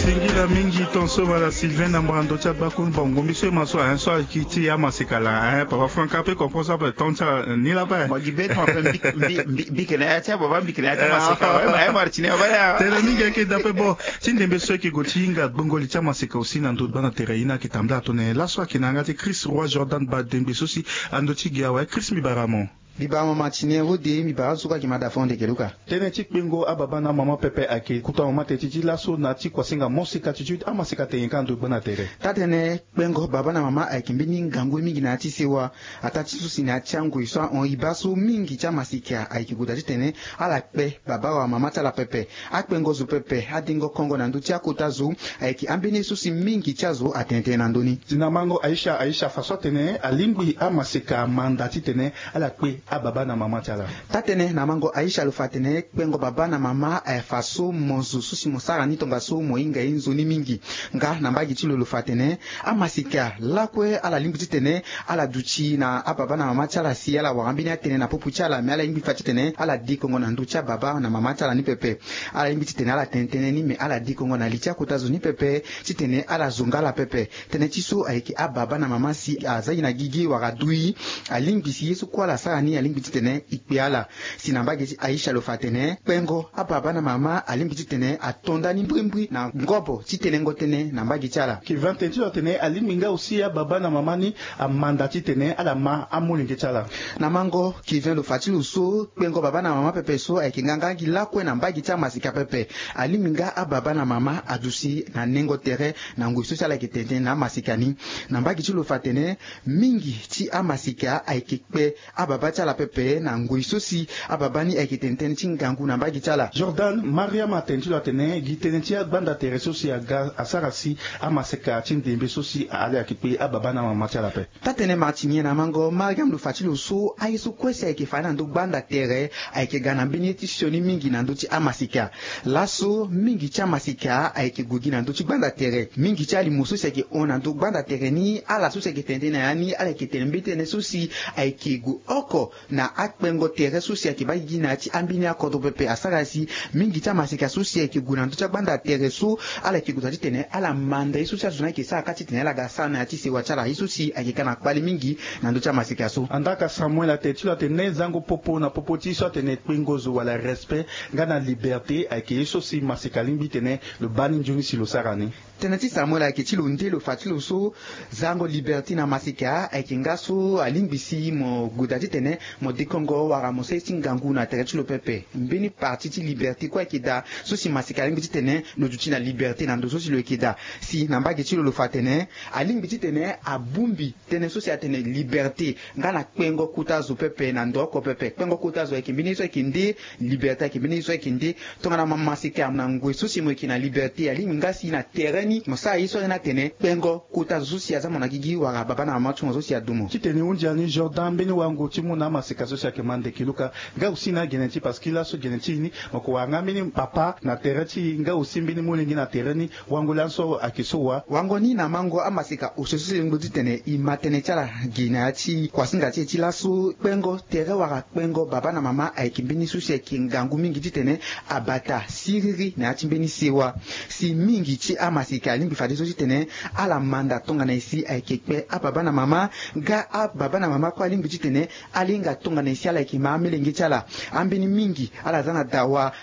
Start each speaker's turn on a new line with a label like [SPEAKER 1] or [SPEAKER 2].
[SPEAKER 1] Singila mingi tonso wala Sylvain Nambrando Tchabakun Bongo Monsieur Maso un soir qui tient à Masekala papa Franck Capé comprend ça peut tonsa ni là-bas
[SPEAKER 2] moi du bête mon frère bikena tiens papa bikena ta Maseka ouais Martine ouais
[SPEAKER 1] tena mingi ke dape bo tindembe so ki gotinga bongo li tama Maseka aussi na ndo bana teraina ki tamda tone la so ki nanga te Chris Roy Jordan Badembe sosi ando tigia ouais Chris Mibaramo
[SPEAKER 3] Bibama Martine Rode Mibara suka ki mada fonde keluka
[SPEAKER 1] tene tikpengo ababana mama pepe ake kuta mama tetiti laso na ti kwasinga mosika attitude amasika te nkando bana tere
[SPEAKER 3] tatene pengo baba na mama ake mbini ngangu mingi na ti sewa atati susi na changu iswa on ibaso mingi cha masika ake kudati tene ala pe baba wa mama tala pepe akpengo zu pepe adingo kongo na nduti akota zu ake ambini susi mingi chazo atente na ndoni
[SPEAKER 1] zinamango Aisha faso tene alimbi amasika mandati tene ala pe ababa na mama tala
[SPEAKER 3] tatene na mango Aisha lufatene pengo baba na mama faso monzu susi mosara ni tonga so moinga inzoni mingi nga na mbagi chilo lufatene amasika lakwe ala limbi tene ala duchi na ababa na mama tala si ala warambini atene na popu chala me ala limbi fati tene ala di kongo na nducha baba na mama tala ni pepe ala limbi tene ala tentene ni me ala di kongo na licha kutazo ni pepe titene ala zongala pepe tene chiso aiki ababa na mama si azai na gigi waradui alimbi si yesu kwa la sara ni alimbiti tene ikpeala sinambage Aisha lofatene pengo ababa na mama alimbiti tene atonda ni mbwimbwi na ngobo titene ngotene nambage chala
[SPEAKER 1] ki 21 tene aliminga aussi ababa na mama ni amandati tene ala ma amulinge chala
[SPEAKER 3] na mango ki vient lo fatilu so pengo baba na mama pepe so ekinganga gilakwe nambage cha masika pepe aliminga ababa na mama adusi na nengo tere na nguiso chala kitente na masikani nambage chilo fatene mingi ti amasika aikikpe ababa chala pepe na nguiso si ababani ekitenten chingangu na mbagi chala
[SPEAKER 1] Jordan Mariam atentilo atene gitenentia banda tere sosi aga asarasi amaseka chindembe sosi ale akipe ababa na mama chala pe
[SPEAKER 3] tatene Martinier na mango Mariam lu fatilo so aisu kwese ekifana ndo banda tere aikegana mbiniti sioni mingi na nduti amasika laso mingi cha masika aikegugi na nduti banda tere mingi cha limuso seke ona ndo banda tere ni ala so seke tentena yani ala kitembete ne sosi aikegu oko na akpengo tere susi ya kibagi na ati ambini ya kodo pepe asarasi mingi cha masika susi ya kiguna ntucha banda tere su ala kiguta tene ala manda isusi ya zuna kisa kati tene ala gasana ati se wachala isusi akikana kwali mingi na ntucha masika su
[SPEAKER 1] andaka Samuel atetilo atene zango popo na popo tiso atene kwengozo wala respect ngana liberté ake isusi masika limbi tene le bani njuni silo sarani
[SPEAKER 3] tene ti Samuel aketilo ndelo fatilo su zango liberté na masika akingasu alimbisi mo gudati tene mo dikongo wara mo sesi ngangu na tere chilo pepe mbini parti ti liberté kwa kida so si masika alimbi tene no juti na liberté na ndo so si lo kida si nambage chilo lo fatene alimbi tene abumbi tene so si atene liberté ngana kwengo kutazo pepe na ndoko pepe kwengo kutazo ekimbini so ekindi liberté ekimbini so ekindi tongana masika na ngwe so si mo ekina liberté alimbi ngasi na tereni mo sa iso na tene kwengo kutazo so si azama na gigi wara baba na mama so si adumo
[SPEAKER 1] kiteni unjani Jordan beni wango timu na masika so si akemande kiluka nga usina geneti parce qu'il a so geneti ni moko wanga mini papa na tereti nga usimbini mulingi na tereni wango lanso akisowa
[SPEAKER 3] wango ni na mango amasika usoso ngudi tene imatene chala ginati kwasinga ti laso pengo tere wara pengo baba na mama aikimbini susi kingangu mingi tene abata siriri na atimbeni sewa si mingi ti amasika limbi fadiso tene ala manda tonga na isi aikekpe ababa na mama ga ababa na mama kwa limbi tene alinga tonga na isi ala ikima melengi chala ambini mingi ala zana dawa